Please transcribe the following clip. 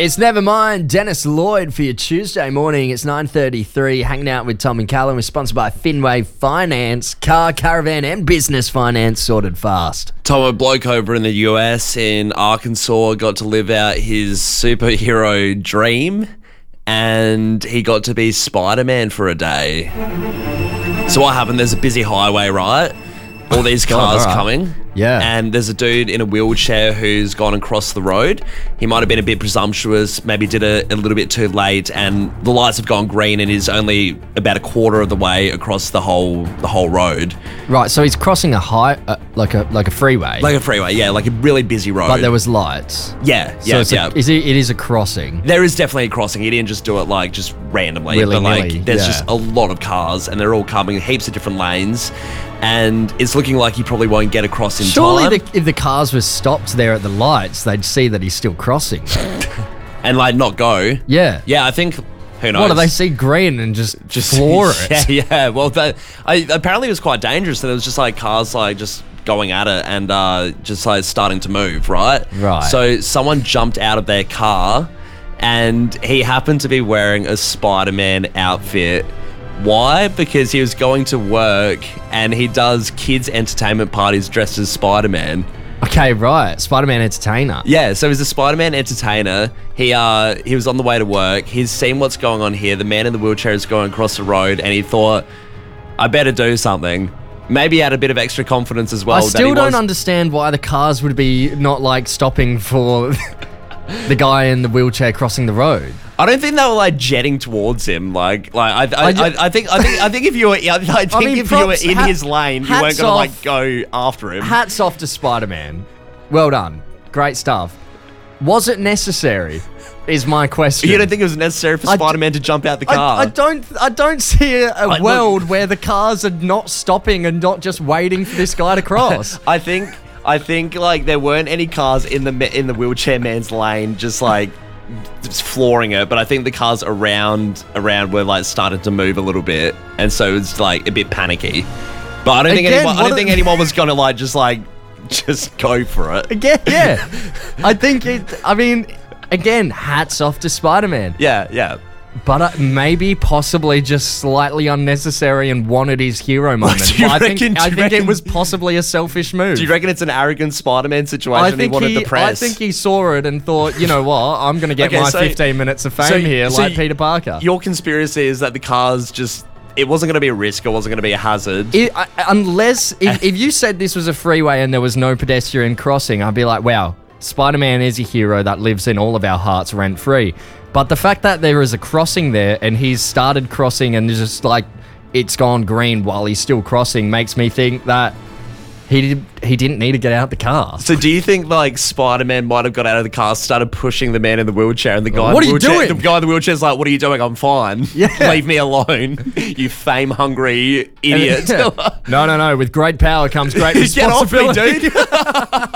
It's Nevermind, Dennis Lloyd for your Tuesday morning. It's 9:33, hanging out with Tom and Callum. We're sponsored by Finway Finance, car, caravan and business finance sorted fast. Tom, a bloke over in the US in Arkansas got to live out his superhero dream and he got to be Spider-Man for a day. So what happened, there's a busy highway, right? All these cars coming. Yeah. And there's a dude in a wheelchair who's gone and crossed the road. He might have been a bit presumptuous, maybe did it a little bit too late, and the lights have gone green and he's only about a quarter of the way across the whole road. Right, so he's crossing a like a freeway. Like a freeway, yeah, like a really busy road. But there was lights. Yeah, So yeah. it is a crossing. There is definitely a crossing. He didn't just do it like just randomly. Willy-nilly, but there's yeah. just a lot of cars and they're all coming heaps of different lanes. And it's looking like he probably won't get across in time. Surely if the cars were stopped there at the lights, they'd see that he's still crossing. And like not go. Yeah. Yeah, I think, who knows? What, do they see green and just floor it? Yeah. Well, apparently it was quite dangerous. So there was just like cars like just going at it and just like starting to move, right? Right. So someone jumped out of their car and he happened to be wearing a Spider-Man outfit. Why? Because he was going to work and he does kids' entertainment parties dressed as Spider-Man. Okay, right. Spider-Man entertainer. Yeah, so he's a Spider-Man entertainer. He was on the way to work. He's seen what's going on here. The man in the wheelchair is going across the road and he thought, I better do something. Maybe he had a bit of extra confidence as well. I still don't understand why the cars would be not like stopping for the guy in the wheelchair crossing the road. I don't think they were like jetting towards him. I think if you were, if you were in his lane, you weren't gonna like go after him. Hats off to Spider-Man. Well done. Great stuff. Was it necessary? Is my question. You don't think it was necessary for Spider-Man to jump out the car? I don't see a world where the cars are not stopping and not just waiting for this guy to cross. I think like there weren't any cars in the wheelchair man's lane, just like flooring it, but I think the cars around were like started to move a little bit, and so it's like a bit panicky. But I don't think anyone was gonna like just go for it. Again, yeah. Again, hats off to Spider-Man. Yeah. But maybe possibly just slightly unnecessary and wanted his hero moment. I think it was possibly a selfish move. Do you reckon it's an arrogant Spider-Man situation he wanted the press? I think he saw it and thought, you know what, I'm going to get my 15 minutes of fame here like Peter Parker. Your conspiracy is that the cars just... It wasn't going to be a risk. It wasn't going to be a hazard. If you said this was a freeway and there was no pedestrian crossing, I'd be like, wow, Spider-Man is a hero that lives in all of our hearts rent-free. But the fact that there is a crossing there and he's started crossing and just like it's gone green while he's still crossing makes me think that he didn't need to get out the car. So do you think like Spider-Man might have got out of the car, started pushing the man in the wheelchair, and the guy what are you doing? The guy in the wheelchair's like, what are you doing? I'm fine. Yeah. Leave me alone, you fame-hungry idiot. No. With great power comes great responsibility. Get off me, dude.